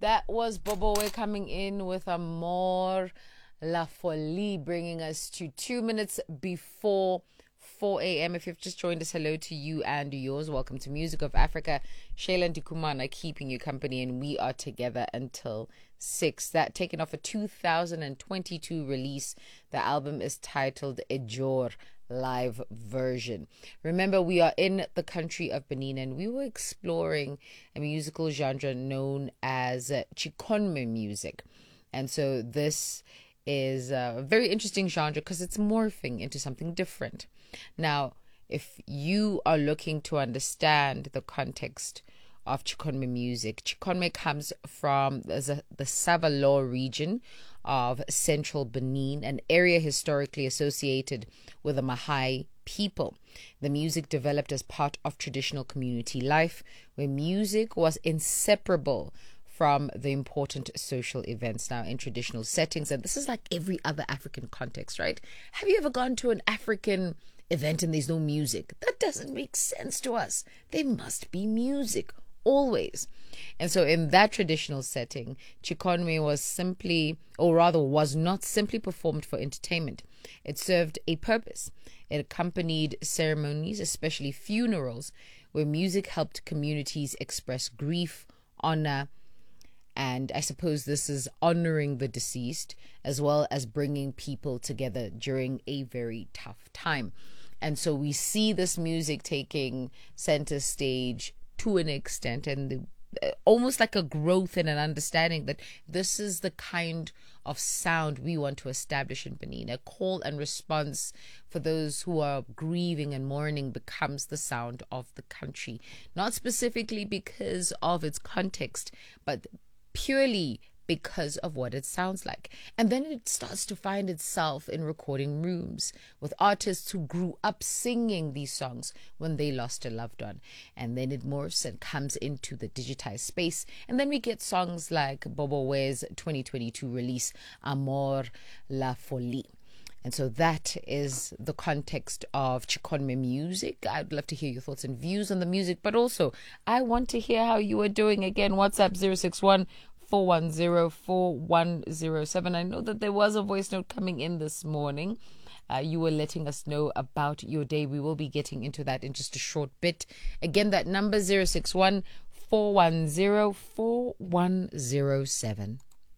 That was Bobowe coming in with Amor La Folie, bringing us to 2 minutes before 4 a.m. If you've just joined us, hello to you and yours. Welcome to Music of Africa. Shayla and Dukumana keeping you company, and we are together until 6. That taken off a 2022 release. The album is titled Ejor Live Version. Remember, we are in the country of Benin, and we were exploring a musical genre known as Chikonme music. And so this is a very interesting genre because it's morphing into something different. Now, if you are looking to understand the context of Chikonme music, Chikonme comes from the Savalo region of central Benin, an area historically associated with the Mahai people. The music developed as part of traditional community life, where music was inseparable from the important social events. Now, in traditional settings, and this is like every other African context, right? Have you ever gone to an African event and there's no music? That doesn't make sense to us. There must be music always. And so in that traditional setting, Chikonme was simply, or rather was not simply performed for entertainment. It served a purpose. It accompanied ceremonies, especially funerals, where music helped communities express grief, honor, and I suppose this is honoring the deceased, as well as bringing people together during a very tough time. And so we see this music taking center stage to an extent, and almost like a growth and an understanding that this is the kind of sound we want to establish in Benin. A call and response for those who are grieving and mourning becomes the sound of the country, not specifically because of its context, but purely because of what it sounds like. And then it starts to find itself in recording rooms with artists who grew up singing these songs when they lost a loved one. And then it morphs and comes into the digitized space. And then we get songs like Bobowe's 2022 release, Amor La Folie. And so that is the context of Chikonme music. I'd love to hear your thoughts and views on the music, but also I want to hear how you are doing. Again, WhatsApp 061 410 4107. I know that there was a voice note coming in this morning. You were letting us know about your day. We will be getting into that in just a short bit. Again, that number 061 410 4107.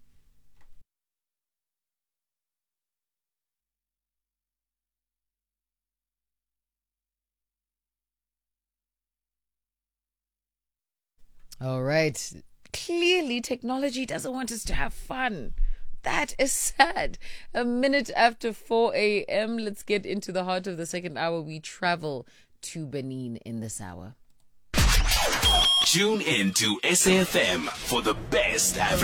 All right. Clearly, technology doesn't want us to have fun. That is sad. A minute after 4 a.m., let's get into the heart of the second hour. We travel to Benin in this hour. Tune in to SAFM for the best African